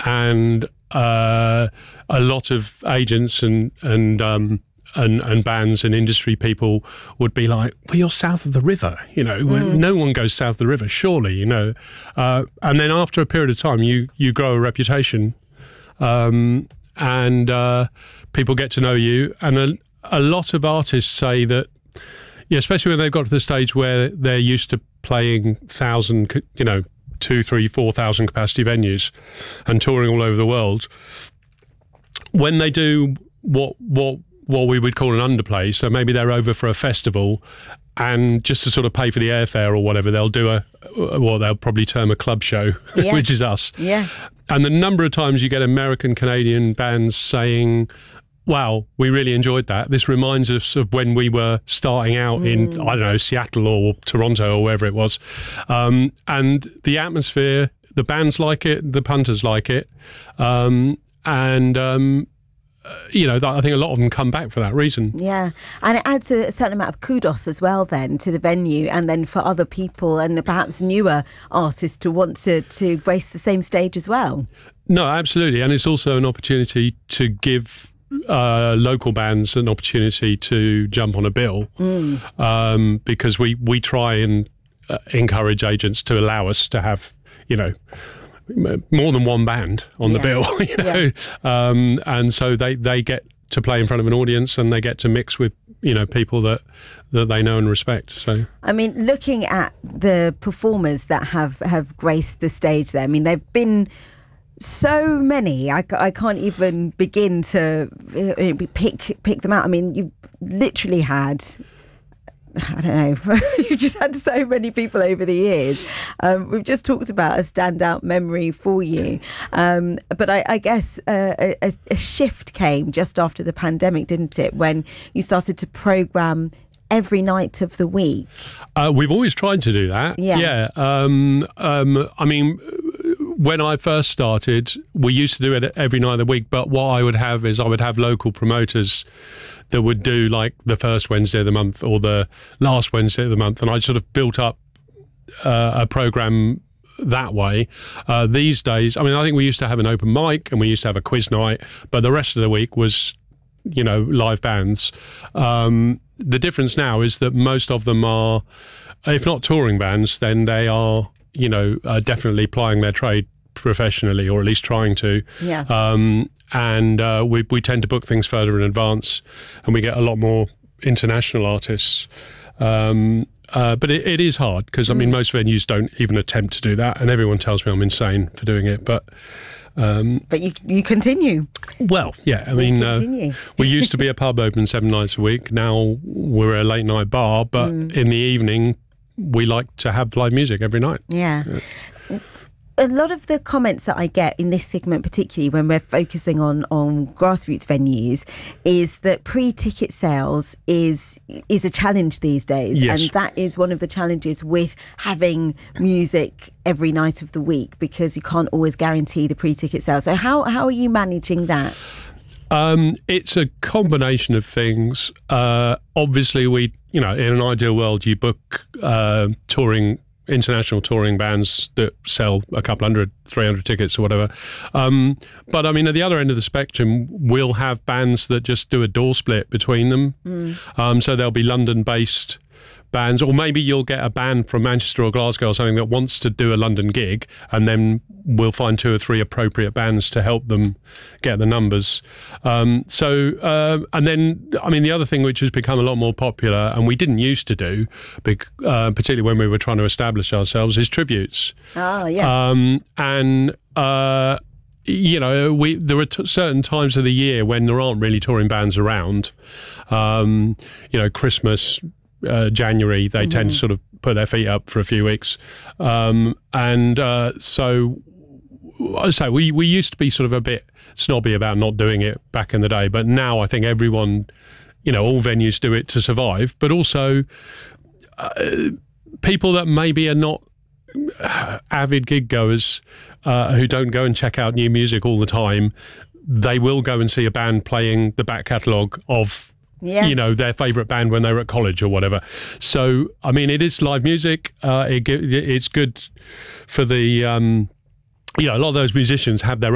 and a lot of agents and bands and industry people would be like, well, you're south of the river, no one goes south of the river, surely, and then after a period of time you grow a reputation, and people get to know you, and a lot of artists say that, especially when they've got to the stage where they're used to playing 1,000, 2, 3, 4,000 capacity venues and touring all over the world, when they do what we would call an underplay, so maybe they're over for a festival, and just to sort of pay for the airfare or whatever, they'll do what they'll probably term a club show, which is us. Yeah. And the number of times you get American, Canadian bands saying, wow, we really enjoyed that. This reminds us of when we were starting out in, I don't know, Seattle or Toronto or wherever it was. And the atmosphere, the bands like it, the punters like it. I think a lot of them come back for that reason. Yeah, and it adds a certain amount of kudos as well then to the venue, and then for other people and perhaps newer artists to want to grace the same stage as well. No, absolutely. And it's also an opportunity to give local bands an opportunity to jump on a bill, because we try and encourage agents to allow us to have, more than one band on the bill, and so they get to play in front of an audience, and they get to mix with people that they know and respect. So I mean, looking at the performers that have graced the stage there, I mean, they've been so many, I can't even begin to pick them out. I mean, you've literally had, I don't know, you've just had so many people over the years. We've just talked about a standout memory for you. But I guess a shift came just after the pandemic, didn't it? When you started to programme every night of the week. We've always tried to do that. Yeah. I mean, when I first started, we used to do it every night of the week. But what I would have is I would have local promoters that would do like the first Wednesday of the month or the last Wednesday of the month. And I sort of built up a programme that way. These days, I mean, I think we used to have an open mic and we used to have a quiz night, but the rest of the week was, live bands. The difference now is that most of them are, if not touring bands, then they are, definitely plying their trade professionally, or at least trying to. Yeah. And we tend to book things further in advance, and we get a lot more international artists. But it is hard because, I mean, most venues don't even attempt to do that, and everyone tells me I'm insane for doing it. But you continue. Well, yeah. I mean, we used to be a pub open 7 nights a week. Now we're a late night bar, but in the evening we like to have live music every night. Yeah. A lot of the comments that I get in this segment, particularly when we're focusing on grassroots venues, is that pre-ticket sales is a challenge these days. Yes. And that is one of the challenges with having music every night of the week, because you can't always guarantee the pre-ticket sales. So how are you managing that? It's a combination of things. Obviously, we, in an ideal world, you book international touring bands that sell a couple 100, 300 tickets or whatever. But I mean, at the other end of the spectrum, we'll have bands that just do a door split between them. So there'll be London-based bands, or maybe you'll get a band from Manchester or Glasgow or something that wants to do a London gig, and then we'll find 2 or 3 appropriate bands to help them get the numbers. And then, I mean, the other thing which has become a lot more popular, and we didn't used to do, particularly when we were trying to establish ourselves, is tributes. Oh, yeah. There are certain times of the year when there aren't really touring bands around. Christmas, January, they tend to sort of put their feet up for a few weeks. So I say we used to be sort of a bit snobby about not doing it back in the day, but now I think everyone, all venues do it to survive, but also people that maybe are not avid gig goers, who don't go and check out new music all the time, they will go and see a band playing the back catalogue of their favourite band when they were at college or whatever. So, I mean, it is live music. It's good for the, a lot of those musicians have their